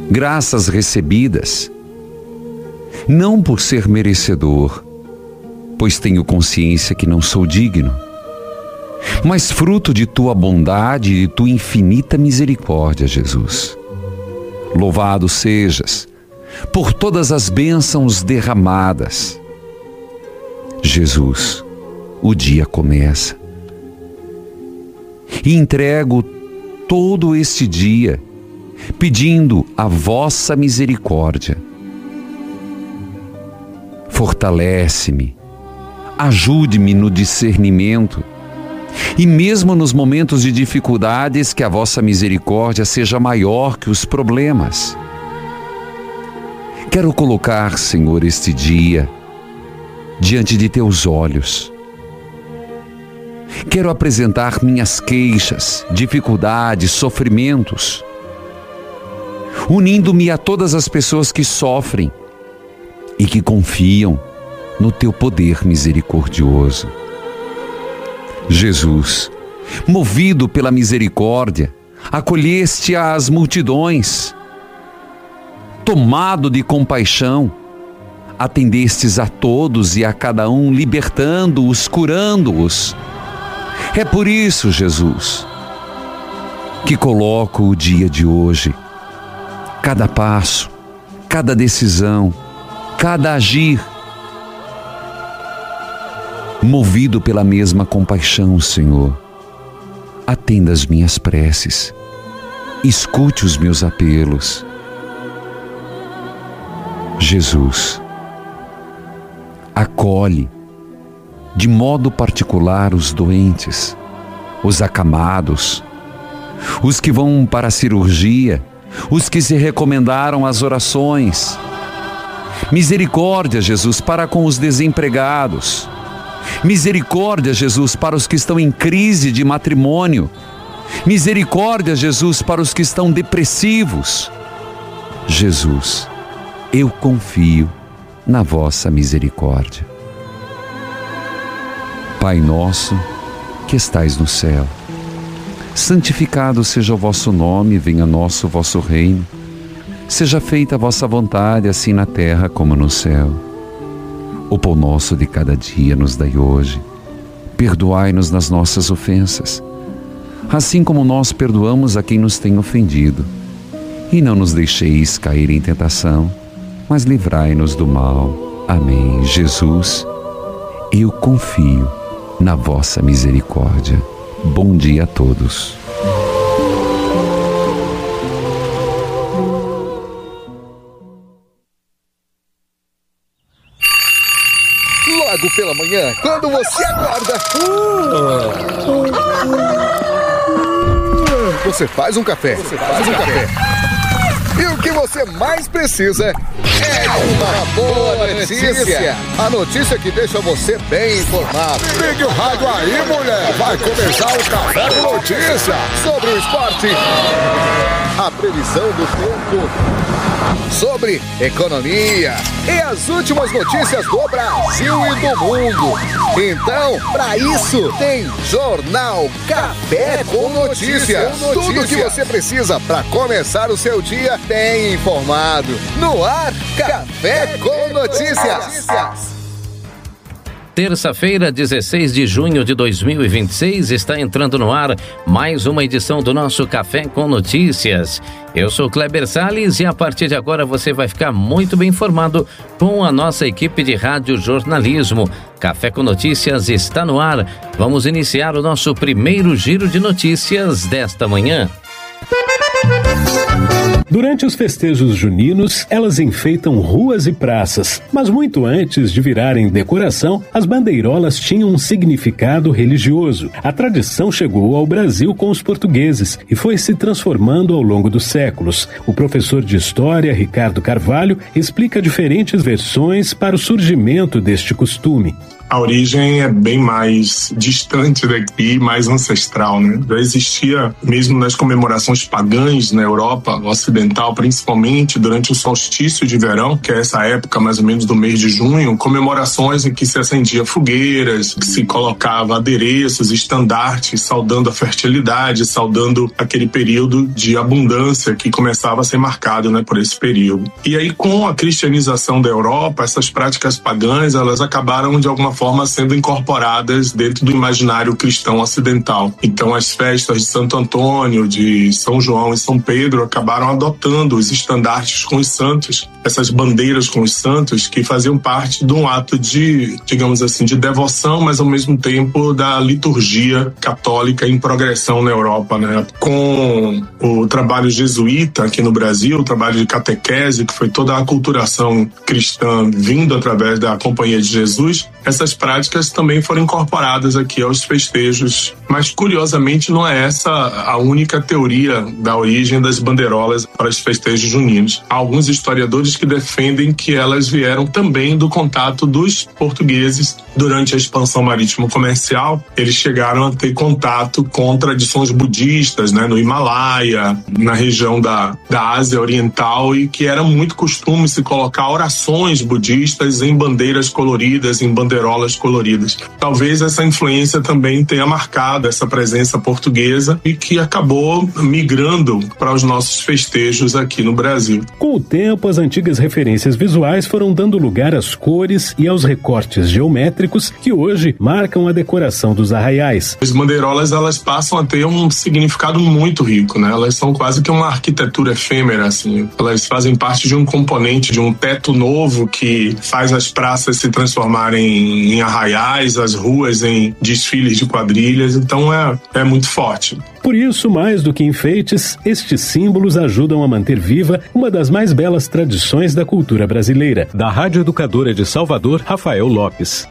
graças recebidas, não por ser merecedor, pois tenho consciência que não sou digno, mas fruto de tua bondade e de tua infinita misericórdia, Jesus. Louvado sejas por todas as bênçãos derramadas. Jesus, o dia começa. E entrego todo este dia, pedindo a vossa misericórdia. Fortalece-me, ajude-me no discernimento, e mesmo nos momentos de dificuldades, que a vossa misericórdia seja maior que os problemas. Quero colocar, Senhor, este dia diante de teus olhos. Quero apresentar minhas queixas, dificuldades, sofrimentos, unindo-me a todas as pessoas que sofrem e que confiam no teu poder misericordioso. Jesus, movido pela misericórdia, acolheste as multidões. Tomado de compaixão, atendestes a todos e a cada um, libertando-os, curando-os. É por isso, Jesus, que coloco o dia de hoje, cada passo, cada decisão, cada agir, movido pela mesma compaixão, Senhor. Atenda as minhas preces, escute os meus apelos. Jesus, acolhe de modo particular os doentes, os acamados, os que vão para a cirurgia, os que se recomendaram às orações. Misericórdia, Jesus, para com os desempregados. Misericórdia, Jesus, para os que estão em crise de matrimônio. Misericórdia, Jesus, para os que estão depressivos. Jesus, eu confio na vossa misericórdia. Pai nosso, que estais no céu, santificado seja o vosso nome, venha a nós o vosso reino. Seja feita a vossa vontade, assim na terra como no céu. O pão nosso de cada dia nos dai hoje. Perdoai-nos nas nossas ofensas, assim como nós perdoamos a quem nos tem ofendido. E não nos deixeis cair em tentação, mas livrai-nos do mal. Amém. Jesus, eu confio na vossa misericórdia. Bom dia a todos. Logo pela manhã, quando você acorda, você faz um café. E o que você mais precisa é uma boa notícia. A notícia que deixa você bem informado. Ligue o rádio aí, mulher. Vai começar o Café com Notícia. Sobre o esporte, a previsão do tempo, sobre economia e as últimas notícias do Brasil e do mundo. Então, para isso, tem Jornal Café com Notícias. Tudo o que você precisa para começar o seu dia bem informado. No ar, Café com Notícias. Terça-feira, 16 de junho de 2026, está entrando no ar mais uma edição do nosso Café com Notícias. Eu sou Kleber Salles e a partir de agora você vai ficar muito bem informado com a nossa equipe de rádio jornalismo. Café com Notícias está no ar. Vamos iniciar o nosso primeiro giro de notícias desta manhã. Durante os festejos juninos, elas enfeitam ruas e praças, mas muito antes de virarem decoração, as bandeirolas tinham um significado religioso. A tradição chegou ao Brasil com os portugueses e foi se transformando ao longo dos séculos. O professor de História, Ricardo Carvalho, explica diferentes versões para o surgimento deste costume. a origem é bem mais distante daqui, mais ancestral, né? Já existia, mesmo nas comemorações pagãs na Europa Ocidental, principalmente durante o solstício de verão, que é essa época mais ou menos do mês de junho, comemorações em que se acendia fogueiras, que se colocava adereços, estandartes, saudando a fertilidade, saudando aquele período de abundância que começava a ser marcado, né, por esse período. E aí, com a cristianização da Europa, essas práticas pagãs, elas acabaram de alguma forma sendo incorporadas dentro do imaginário cristão ocidental. Então, as festas de Santo Antônio, de São João e São Pedro acabaram adotando os estandartes com os santos, essas bandeiras com os santos, que faziam parte de um ato de, digamos assim, de devoção, mas ao mesmo tempo da liturgia católica em progressão na Europa, né? Com o trabalho jesuíta aqui no Brasil, o trabalho de catequese, que foi toda a aculturação cristã vindo através da Companhia de Jesus, essas práticas também foram incorporadas aqui aos festejos. Mas, curiosamente, não é essa a única teoria da origem das bandeirolas para os festejos juninos. Há alguns historiadores que defendem que elas vieram também do contato dos portugueses durante a expansão marítimo-comercial. Eles chegaram a ter contato com tradições budistas, né, no Himalaia, na região da Ásia Oriental, e que era muito costume se colocar orações budistas em bandeiras coloridas, em bandeirolas coloridas. Talvez essa influência também tenha marcado essa presença portuguesa e que acabou migrando para os nossos festejos aqui no Brasil. Com o tempo, as antigas referências visuais foram dando lugar às cores e aos recortes geométricos que hoje marcam a decoração dos arraiais. As bandeirolas, elas passam a ter um significado muito rico, né? Elas são quase que uma arquitetura efêmera, assim. Elas fazem parte de um componente, de um teto novo que faz as praças se transformarem em arraiais, as ruas em desfiles de quadrilhas. Então é muito forte. Por isso, mais do que enfeites, estes símbolos ajudam a manter viva uma das mais belas tradições da cultura brasileira. Da Rádio Educadora de Salvador, Rafael Lopes.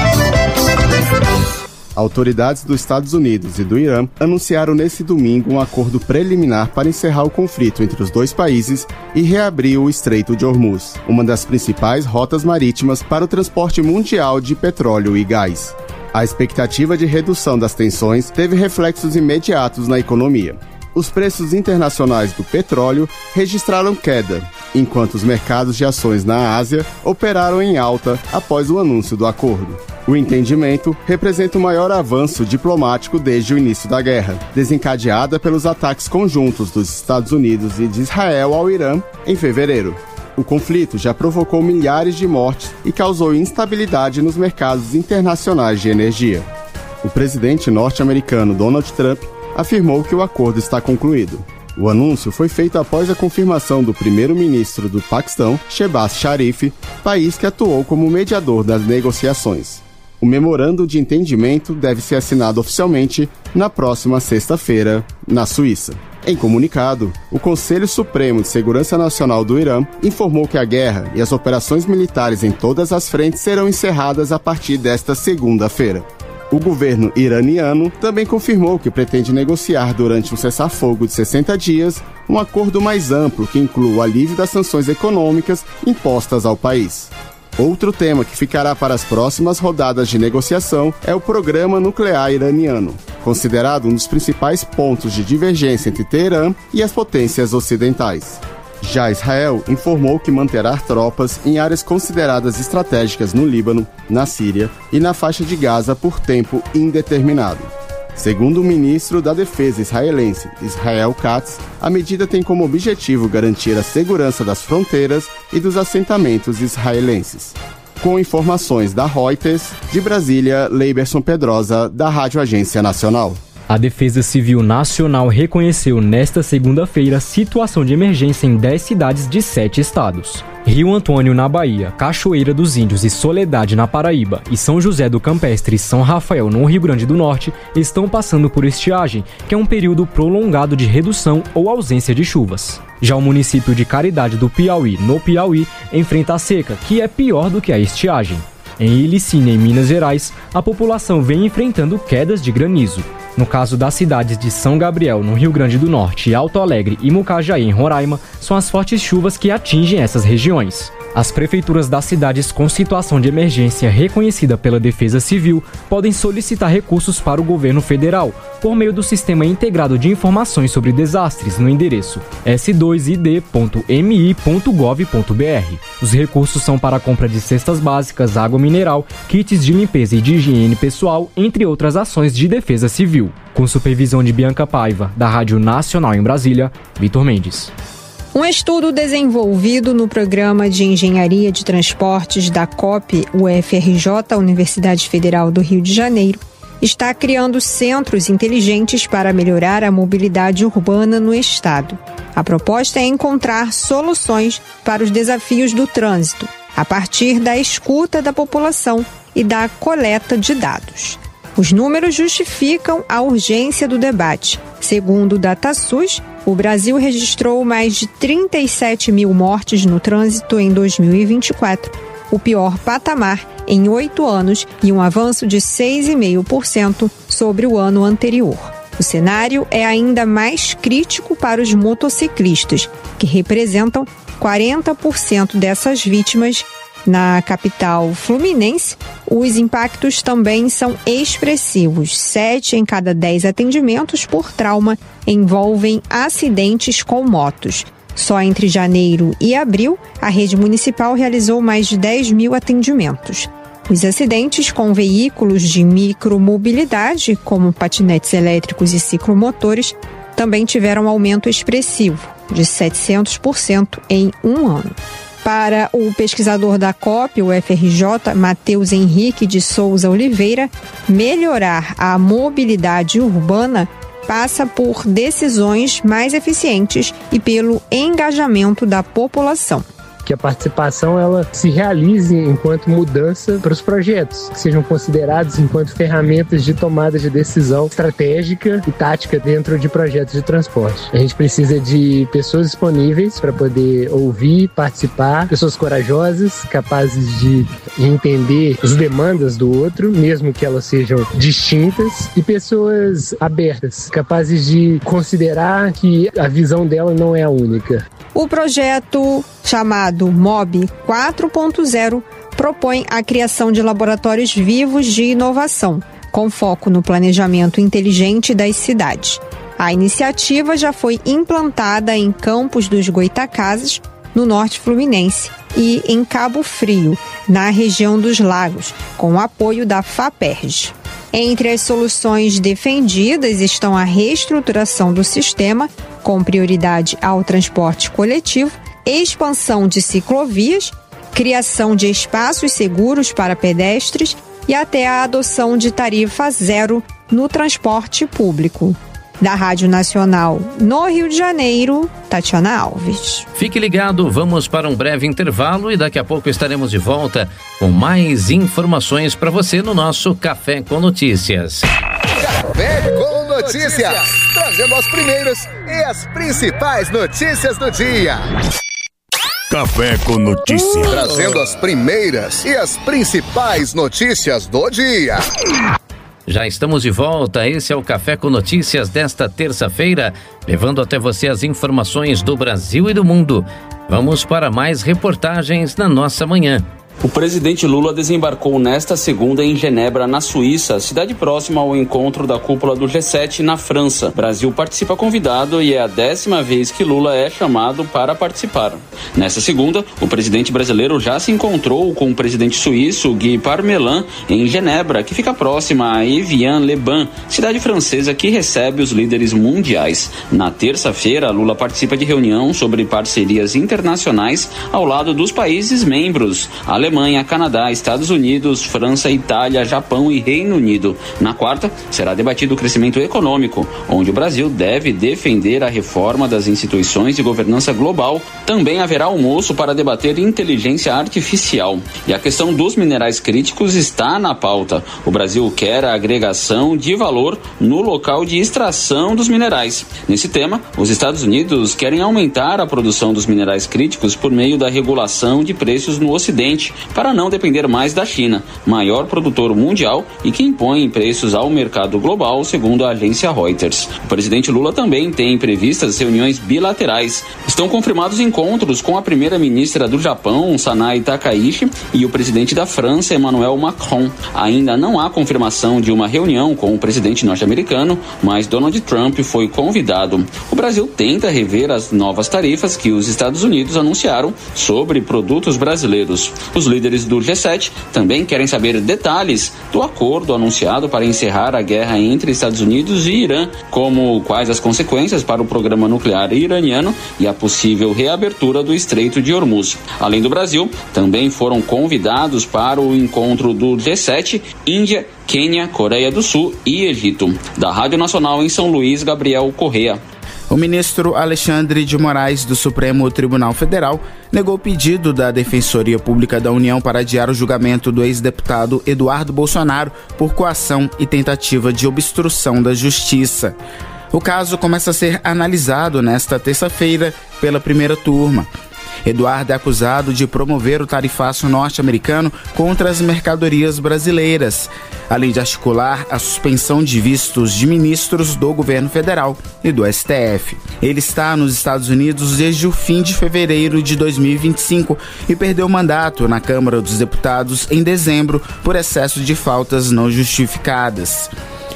Autoridades dos Estados Unidos e do Irã anunciaram nesse domingo um acordo preliminar para encerrar o conflito entre os dois países e reabrir o Estreito de Hormuz, uma das principais rotas marítimas para o transporte mundial de petróleo e gás. A expectativa de redução das tensões teve reflexos imediatos na economia. Os preços internacionais do petróleo registraram queda, enquanto os mercados de ações na Ásia operaram em alta após o anúncio do acordo. O entendimento representa o maior avanço diplomático desde o início da guerra, desencadeada pelos ataques conjuntos dos Estados Unidos e de Israel ao Irã em fevereiro. O conflito já provocou milhares de mortes e causou instabilidade nos mercados internacionais de energia. O presidente norte-americano Donald Trump afirmou que o acordo está concluído. O anúncio foi feito após a confirmação do primeiro-ministro do Paquistão, Shehbaz Sharif, país que atuou como mediador das negociações. O memorando de entendimento deve ser assinado oficialmente na próxima sexta-feira, na Suíça. Em comunicado, o Conselho Supremo de Segurança Nacional do Irã informou que a guerra e as operações militares em todas as frentes serão encerradas a partir desta segunda-feira. O governo iraniano também confirmou que pretende negociar durante um cessar-fogo de 60 dias um acordo mais amplo que inclua o alívio das sanções econômicas impostas ao país. Outro tema que ficará para as próximas rodadas de negociação é o programa nuclear iraniano, considerado um dos principais pontos de divergência entre Teherã e as potências ocidentais. Já Israel informou que manterá tropas em áreas consideradas estratégicas no Líbano, na Síria e na faixa de Gaza por tempo indeterminado. Segundo o ministro da Defesa israelense, Israel Katz, a medida tem como objetivo garantir a segurança das fronteiras e dos assentamentos israelenses. Com informações da Reuters, de Brasília, Leiberson Pedrosa, da Rádio Agência Nacional. A Defesa Civil Nacional reconheceu nesta segunda-feira situação de emergência em 10 cidades de 7 estados. Rio Antônio, na Bahia, Cachoeira dos Índios e Soledade, na Paraíba, e São José do Campestre e São Rafael, no Rio Grande do Norte, estão passando por estiagem, que é um período prolongado de redução ou ausência de chuvas. Já o município de Caridade do Piauí, no Piauí, enfrenta a seca, que é pior do que a estiagem. Em Ilicínea, em Minas Gerais, a população vem enfrentando quedas de granizo. No caso das cidades de São Gabriel, no Rio Grande do Norte, Alto Alegre e Mucajaí, em Roraima, são as fortes chuvas que atingem essas regiões. As prefeituras das cidades com situação de emergência reconhecida pela Defesa Civil podem solicitar recursos para o governo federal por meio do Sistema Integrado de Informações sobre Desastres no endereço s2id.mi.gov.br. Os recursos são para a compra de cestas básicas, água mineral, kits de limpeza e de higiene pessoal, entre outras ações de defesa civil. Com supervisão de Bianca Paiva, da Rádio Nacional em Brasília, Vitor Mendes. Um estudo desenvolvido no Programa de Engenharia de Transportes da COP UFRJ, Universidade Federal do Rio de Janeiro, está criando centros inteligentes para melhorar a mobilidade urbana no estado. A proposta é encontrar soluções para os desafios do trânsito, a partir da escuta da população e da coleta de dados. Os números justificam a urgência do debate. Segundo o DataSUS, o Brasil registrou mais de 37 mil mortes no trânsito em 2024, o pior patamar em 8 anos e um avanço de 6,5% sobre o ano anterior. O cenário é ainda mais crítico para os motociclistas, que representam 40% dessas vítimas. Na capital fluminense, os impactos também são expressivos. 7 em cada 10 atendimentos por trauma envolvem acidentes com motos. Só entre janeiro e abril, a rede municipal realizou mais de 10 mil atendimentos. Os acidentes com veículos de micromobilidade, como patinetes elétricos e ciclomotores, também tiveram aumento expressivo, de 700% em um ano. Para o pesquisador da COP, o UFRJ, Matheus Henrique de Souza Oliveira, melhorar a mobilidade urbana passa por decisões mais eficientes e pelo engajamento da população. Que a participação ela se realize enquanto mudança para os projetos, que sejam considerados enquanto ferramentas de tomada de decisão estratégica e tática dentro de projetos de transporte. A gente precisa de pessoas disponíveis para poder ouvir, participar, pessoas corajosas, capazes de entender as demandas do outro, mesmo que elas sejam distintas, e pessoas abertas, capazes de considerar que a visão dela não é a única. O projeto chamado MOB 4.0 propõe a criação de laboratórios vivos de inovação, com foco no planejamento inteligente das cidades. A iniciativa já foi implantada em Campos dos Goitacazes, no norte fluminense, e em Cabo Frio, na região dos Lagos, com o apoio da FAPERJ. Entre as soluções defendidas estão a reestruturação do sistema, com prioridade ao transporte coletivo, expansão de ciclovias, criação de espaços seguros para pedestres e até a adoção de tarifa zero no transporte público. Da Rádio Nacional no Rio de Janeiro, Tatiana Alves. Fique ligado, vamos para um breve intervalo e daqui a pouco estaremos de volta com mais informações para você no nosso Café com Notícias. Café com Notícias, trazendo as primeiras e as principais notícias do dia. Café com Notícias. Trazendo as primeiras e as principais notícias do dia. Já estamos de volta, esse é o Café com Notícias desta terça-feira, levando até você as informações do Brasil e do mundo. Vamos para mais reportagens na nossa manhã. O presidente Lula desembarcou nesta segunda em Genebra, na Suíça, cidade próxima ao encontro da cúpula do G7 na França. Brasil participa convidado e é a 10ª vez que Lula é chamado para participar. Nesta segunda, o presidente brasileiro já se encontrou com o presidente suíço Guy Parmelin em Genebra, que fica próxima a Evian-les-Bains, cidade francesa que recebe os líderes mundiais. Na terça-feira, Lula participa de reunião sobre parcerias internacionais ao lado dos países membros, Alemanha, Canadá, Estados Unidos, França, Itália, Japão e Reino Unido. Na quarta, será debatido o crescimento econômico, onde o Brasil deve defender a reforma das instituições de governança global. Também haverá almoço para debater inteligência artificial. E a questão dos minerais críticos está na pauta. O Brasil quer a agregação de valor no local de extração dos minerais. Nesse tema, os Estados Unidos querem aumentar a produção dos minerais críticos por meio da regulação de preços no Ocidente, para não depender mais da China, maior produtor mundial e que impõe preços ao mercado global, segundo a agência Reuters. O presidente Lula também tem previstas reuniões bilaterais. Estão confirmados encontros com a primeira-ministra do Japão, Sanai Takaichi, e o presidente da França, Emmanuel Macron. Ainda não há confirmação de uma reunião com o presidente norte-americano, mas Donald Trump foi convidado. O Brasil tenta rever as novas tarifas que os Estados Unidos anunciaram sobre produtos brasileiros. Os líderes do G7 também querem saber detalhes do acordo anunciado para encerrar a guerra entre Estados Unidos e Irã, como quais as consequências para o programa nuclear iraniano e a possível reabertura do Estreito de Hormuz. Além do Brasil, também foram convidados para o encontro do G7, Índia, Quênia, Coreia do Sul e Egito. Da Rádio Nacional em São Luís, Gabriel Correa. O ministro Alexandre de Moraes, do Supremo Tribunal Federal, negou o pedido da Defensoria Pública da União para adiar o julgamento do ex-deputado Eduardo Bolsonaro por coação e tentativa de obstrução da Justiça. O caso começa a ser analisado nesta terça-feira pela primeira turma. Eduardo é acusado de promover o tarifaço norte-americano contra as mercadorias brasileiras, além de articular a suspensão de vistos de ministros do governo federal e do STF. Ele está nos Estados Unidos desde o fim de fevereiro de 2025 e perdeu o mandato na Câmara dos Deputados em dezembro por excesso de faltas não justificadas.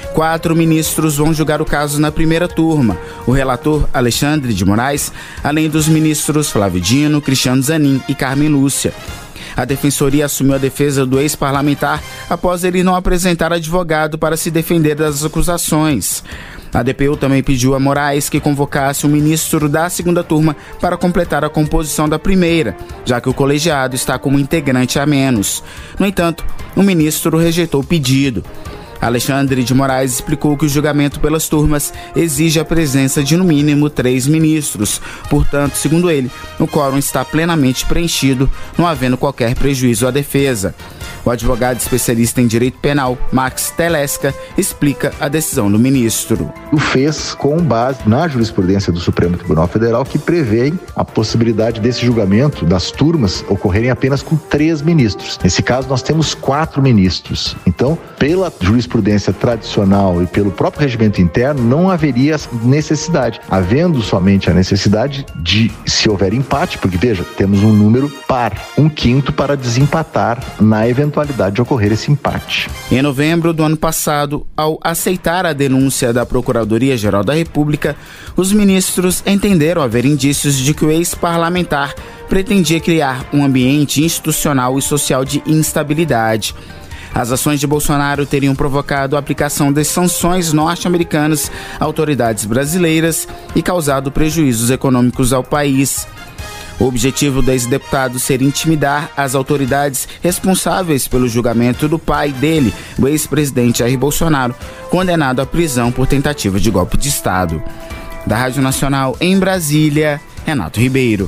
4 ministros vão julgar o caso na primeira turma. O relator Alexandre de Moraes, além dos ministros Flávio Dino, Cristiano Zanin e Carmen Lúcia. A Defensoria assumiu a defesa do ex-parlamentar após ele não apresentar advogado para se defender das acusações. A DPU também pediu a Moraes que convocasse um ministro da segunda turma para completar a composição da primeira, já que o colegiado está como integrante a menos. No entanto, o ministro rejeitou o pedido. Alexandre de Moraes explicou que o julgamento pelas turmas exige a presença de no mínimo 3 ministros. Portanto, segundo ele, o quórum está plenamente preenchido, não havendo qualquer prejuízo à defesa. O advogado especialista em direito penal, Max Telesca, explica a decisão do ministro. O fez com base na jurisprudência do Supremo Tribunal Federal, que prevê a possibilidade desse julgamento das turmas ocorrerem apenas com 3 ministros. Nesse caso, nós temos 4 ministros. Então, pela jurisprudência tradicional e pelo próprio regimento interno, não haveria necessidade. Havendo somente a necessidade de, se houver empate, porque veja, temos um número par, 1/5 para desempatar na eventualidade de ocorrer esse empate. Em novembro do ano passado, ao aceitar a denúncia da Procuradoria-Geral da República, os ministros entenderam haver indícios de que o ex-parlamentar pretendia criar um ambiente institucional e social de instabilidade. As ações de Bolsonaro teriam provocado a aplicação das sanções norte-americanas a autoridades brasileiras e causado prejuízos econômicos ao país. O objetivo do ex-deputado seria intimidar as autoridades responsáveis pelo julgamento do pai dele, o ex-presidente Jair Bolsonaro, condenado à prisão por tentativa de golpe de Estado. Da Rádio Nacional em Brasília, Renato Ribeiro.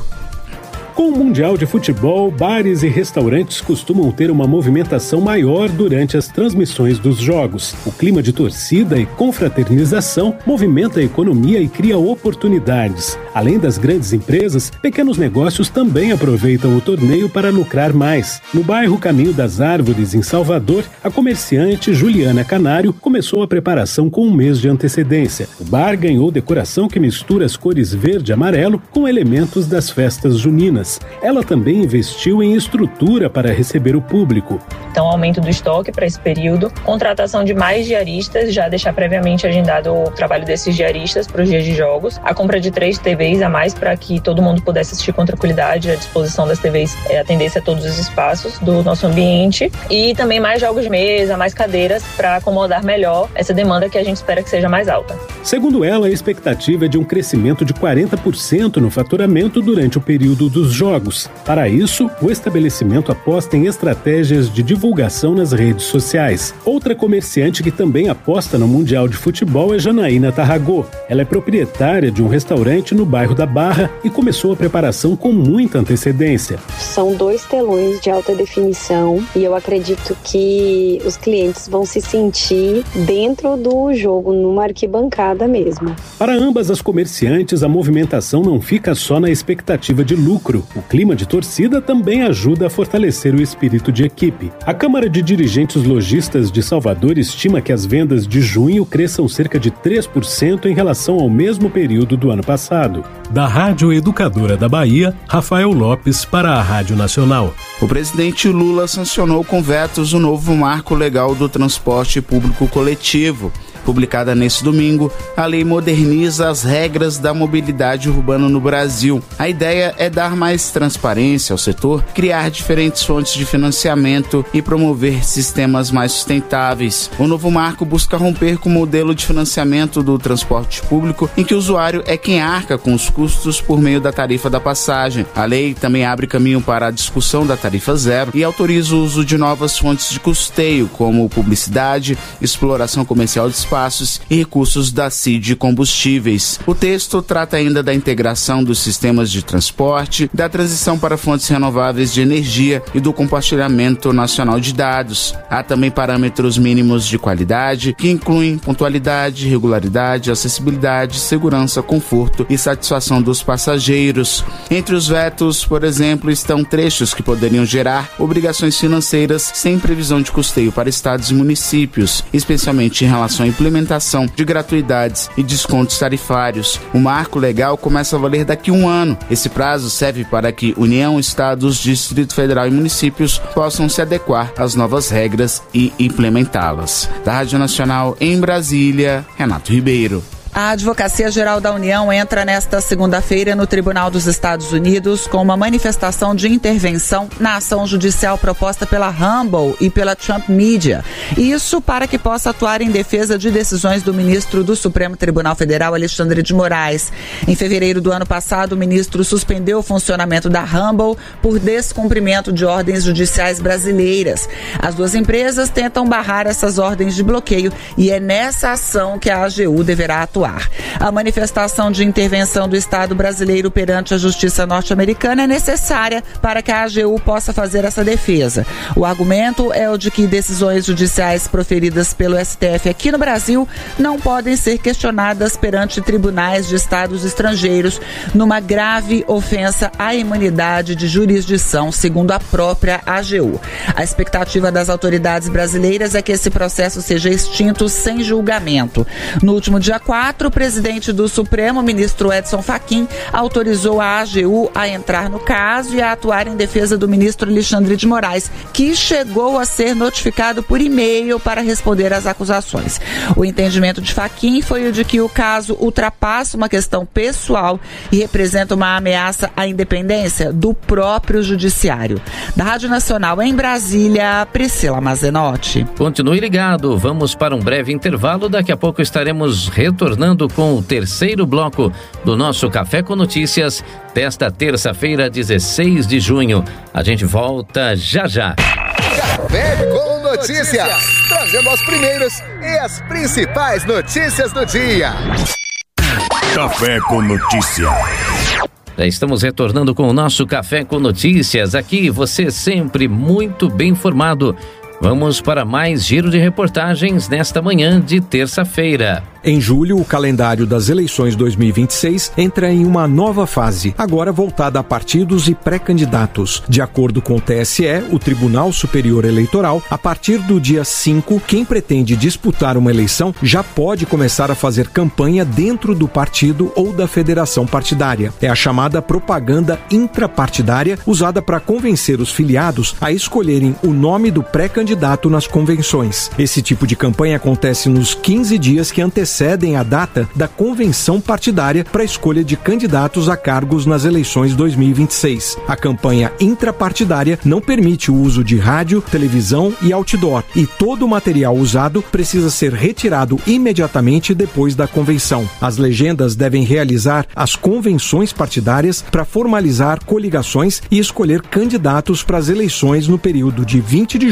Com o Mundial de Futebol, bares e restaurantes costumam ter uma movimentação maior durante as transmissões dos jogos. O clima de torcida e confraternização movimenta a economia e cria oportunidades. Além das grandes empresas, pequenos negócios também aproveitam o torneio para lucrar mais. No bairro Caminho das Árvores, em Salvador, a comerciante Juliana Canário começou a preparação com um mês de antecedência. O bar ganhou decoração que mistura as cores verde e amarelo com elementos das festas juninas. Ela também investiu em estrutura para receber o público. Então, aumento do estoque para esse período, contratação de mais diaristas, já deixar previamente agendado o trabalho desses diaristas para os dias de jogos, a compra de 3 TVs a mais para que todo mundo pudesse assistir com tranquilidade, a disposição das TVs atendesse a todos os espaços do nosso ambiente e também mais jogos de mesa, mais cadeiras para acomodar melhor essa demanda que a gente espera que seja mais alta. Segundo ela, a expectativa é de um crescimento de 40% no faturamento durante o período dos jogos. Para isso, o estabelecimento aposta em estratégias de divulgação nas redes sociais. Outra comerciante que também aposta no Mundial de Futebol é Janaína Tarragó. Ela é proprietária de um restaurante no bairro da Barra e começou a preparação com muita antecedência. São 2 telões de alta definição e eu acredito que os clientes vão se sentir dentro do jogo, numa arquibancada mesmo. Para ambas as comerciantes, a movimentação não fica só na expectativa de lucro. O clima de torcida também ajuda a fortalecer o espírito de equipe. A Câmara de Dirigentes Lojistas de Salvador estima que as vendas de junho cresçam cerca de 3% em relação ao mesmo período do ano passado. Da Rádio Educadora da Bahia, Rafael Lopes para a Rádio Nacional. O presidente Lula sancionou com vetos o novo marco legal do transporte público coletivo. Publicada neste domingo, a lei moderniza as regras da mobilidade urbana no Brasil. A ideia é dar mais transparência ao setor, criar diferentes fontes de financiamento e promover sistemas mais sustentáveis. O novo marco busca romper com o modelo de financiamento do transporte público, em que o usuário é quem arca com os custos por meio da tarifa da passagem. A lei também abre caminho para a discussão da tarifa zero e autoriza o uso de novas fontes de custeio, como publicidade, exploração comercial de espaços e recursos da CID Combustíveis. O texto trata ainda da integração dos sistemas de transporte, da transição para fontes renováveis de energia e do compartilhamento nacional de dados. Há também parâmetros mínimos de qualidade, que incluem pontualidade, regularidade, acessibilidade, segurança, conforto e satisfação dos passageiros. Entre os vetos, por exemplo, estão trechos que poderiam gerar obrigações financeiras sem previsão de custeio para estados e municípios, especialmente em relação à implementação de gratuidades e descontos tarifários. O marco legal começa a valer daqui a um ano. Esse prazo serve para que União, Estados, Distrito Federal e municípios possam se adequar às novas regras e implementá-las. Da Rádio Nacional em Brasília, Renato Ribeiro. A Advocacia Geral da União entra nesta segunda-feira no Tribunal dos Estados Unidos com uma manifestação de intervenção na ação judicial proposta pela Rumble e pela Trump Media. Isso para que possa atuar em defesa de decisões do ministro do Supremo Tribunal Federal, Alexandre de Moraes. Em fevereiro do ano passado, o ministro suspendeu o funcionamento da Rumble por descumprimento de ordens judiciais brasileiras. As duas empresas tentam barrar essas ordens de bloqueio e é nessa ação que a AGU deverá atuar. A manifestação de intervenção do Estado brasileiro perante a Justiça norte-americana é necessária para que a AGU possa fazer essa defesa. O argumento é o de que decisões judiciais proferidas pelo STF aqui no Brasil não podem ser questionadas perante tribunais de estados estrangeiros numa grave ofensa à imunidade de jurisdição, segundo a própria AGU. A expectativa das autoridades brasileiras é que esse processo seja extinto sem julgamento. No último dia 4, o presidente do Supremo, ministro Edson Fachin, autorizou a AGU a entrar no caso e a atuar em defesa do ministro Alexandre de Moraes, que chegou a ser notificado por e-mail para responder às acusações. O entendimento de Fachin foi o de que o caso ultrapassa uma questão pessoal e representa uma ameaça à independência do próprio judiciário. Da Rádio Nacional em Brasília, Priscila Mazenotti. Continue ligado, vamos para um breve intervalo, daqui a pouco estaremos retornando com o terceiro bloco do nosso Café com Notícias desta terça-feira, 16 de junho. A gente volta já já. Café com Notícias, trazendo as primeiras e as principais notícias do dia. Café com Notícias. Já estamos retornando com o nosso Café com Notícias. Aqui você sempre muito bem informado. Vamos para mais giro de reportagens nesta manhã de terça-feira. Em julho, o calendário das eleições 2026 entra em uma nova fase, agora voltada a partidos e pré-candidatos. De acordo com o TSE, o Tribunal Superior Eleitoral, a partir do dia 5, quem pretende disputar uma eleição já pode começar a fazer campanha dentro do partido ou da federação partidária. É a chamada propaganda intrapartidária, usada para convencer os filiados a escolherem o nome do pré-candidato nas convenções. Esse tipo de campanha acontece nos 15 dias que antecedem a data da convenção partidária para a escolha de candidatos a cargos nas eleições 2026. A campanha intrapartidária não permite o uso de rádio, televisão e outdoor, e todo o material usado precisa ser retirado imediatamente depois da convenção. As legendas devem realizar as convenções partidárias para formalizar coligações e escolher candidatos para as eleições no período de 20 de julho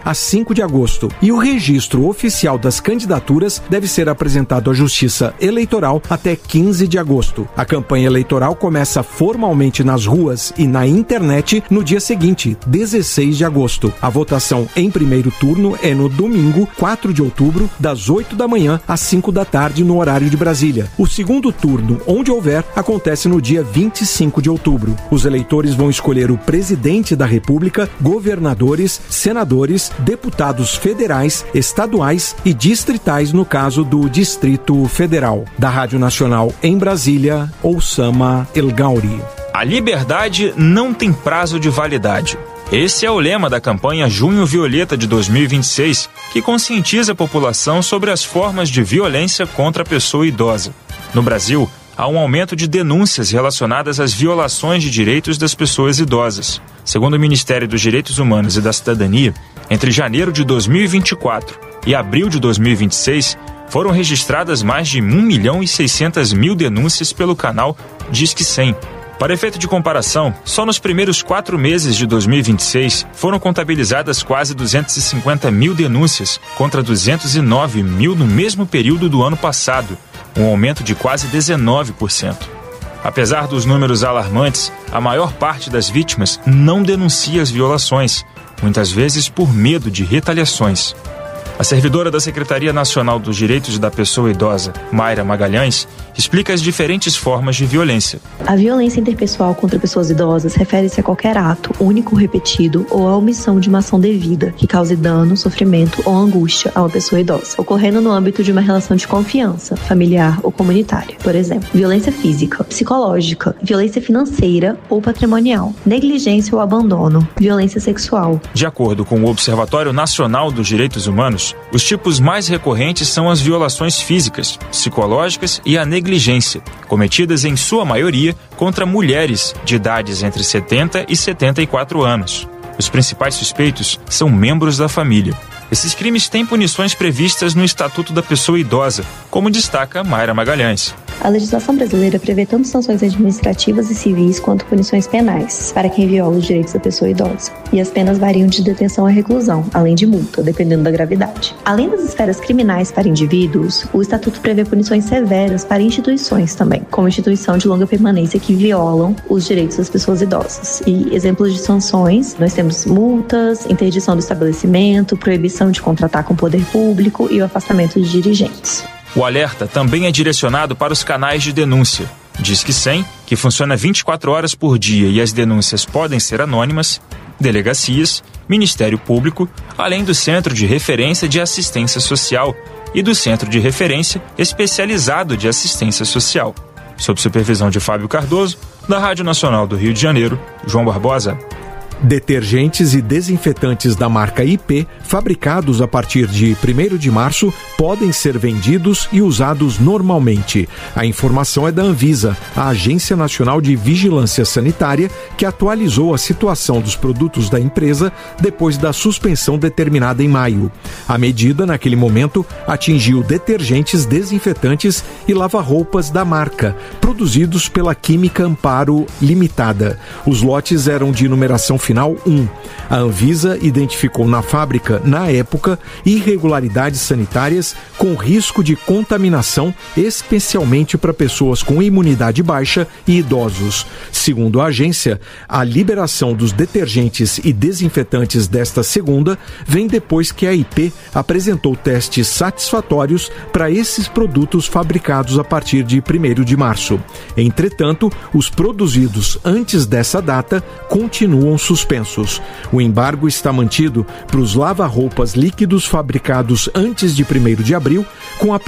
a 5 de agosto e o registro oficial das candidaturas deve ser apresentado à Justiça Eleitoral até 15 de agosto. A campanha eleitoral começa formalmente nas ruas e na internet no dia seguinte, 16 de agosto. A votação em primeiro turno é no domingo, 4 de outubro, das 8 da manhã às 5 da tarde no horário de Brasília. O segundo turno, onde houver, acontece no dia 25 de outubro. Os eleitores vão escolher o presidente da República, governadores, senadores, deputados federais, estaduais e distritais no caso do Distrito Federal. Da Rádio Nacional em Brasília, Oussama El Gauri. A liberdade não tem prazo de validade. Esse é o lema da campanha Junho Violeta de 2026, que conscientiza a população sobre as formas de violência contra a pessoa idosa. No Brasil, há um aumento de denúncias relacionadas às violações de direitos das pessoas idosas. Segundo o Ministério dos Direitos Humanos e da Cidadania, entre janeiro de 2024 e abril de 2026, foram registradas mais de 1.600.000 denúncias pelo canal Disque 100. Para efeito de comparação, só nos primeiros 4 meses de 2026 foram contabilizadas quase 250.000 denúncias, contra 209.000 no mesmo período do ano passado, um aumento de quase 19%. Apesar dos números alarmantes, a maior parte das vítimas não denuncia as violações, muitas vezes por medo de retaliações. A servidora da Secretaria Nacional dos Direitos da Pessoa Idosa, Mayra Magalhães, explica as diferentes formas de violência. A violência interpessoal contra pessoas idosas refere-se a qualquer ato, único ou repetido, ou a omissão de uma ação devida que cause dano, sofrimento ou angústia a uma pessoa idosa, ocorrendo no âmbito de uma relação de confiança, familiar ou comunitária. Por exemplo, violência física, psicológica, violência financeira ou patrimonial, negligência ou abandono, violência sexual. De acordo com o Observatório Nacional dos Direitos Humanos, os tipos mais recorrentes são as violações físicas, psicológicas e a negligência, cometidas em sua maioria contra mulheres de idades entre 70 e 74 anos. Os principais suspeitos são membros da família. Esses crimes têm punições previstas no Estatuto da Pessoa Idosa, como destaca Mayra Magalhães. A legislação brasileira prevê tanto sanções administrativas e civis quanto punições penais para quem viola os direitos da pessoa idosa. E as penas variam de detenção a reclusão, além de multa, dependendo da gravidade. Além das esferas criminais para indivíduos, o Estatuto prevê punições severas para instituições também, como instituição de longa permanência que violam os direitos das pessoas idosas. E exemplos de sanções, nós temos multas, interdição do estabelecimento, proibição de contratar com o poder público e o afastamento de dirigentes. O alerta também é direcionado para os canais de denúncia. Disque 100, que funciona 24 horas por dia e as denúncias podem ser anônimas, delegacias, Ministério Público, além do Centro de Referência de Assistência Social e do Centro de Referência Especializado de Assistência Social. Sob supervisão de Fábio Cardoso, da Rádio Nacional do Rio de Janeiro, João Barbosa. Detergentes e desinfetantes da marca IP, fabricados a partir de 1º de março, podem ser vendidos e usados normalmente. A informação é da Anvisa, a Agência Nacional de Vigilância Sanitária, que atualizou a situação dos produtos da empresa depois da suspensão determinada em maio. A medida, naquele momento, atingiu detergentes, desinfetantes e lava-roupas da marca, produzidos pela Química Amparo Limitada. Os lotes eram de numeração final 1. A Anvisa identificou na fábrica, na época, irregularidades sanitárias com risco de contaminação, especialmente para pessoas com imunidade baixa e idosos. Segundo a agência, a liberação dos detergentes e desinfetantes desta segunda vem depois que a IP apresentou testes satisfatórios para esses produtos fabricados a partir de 1º de março. Entretanto, os produzidos antes dessa data continuam suspensos. O embargo está mantido para os lava-roupas líquidos fabricados antes de 1º de abril, com a